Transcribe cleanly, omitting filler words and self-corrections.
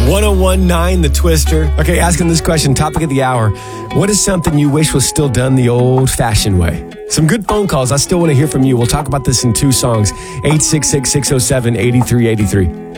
1019 The Twister. Okay, asking this question, topic of the hour. What is something you wish was still done the old-fashioned way? Some good phone calls. I still want to hear from you. We'll talk about this in two songs. 866-607-8383.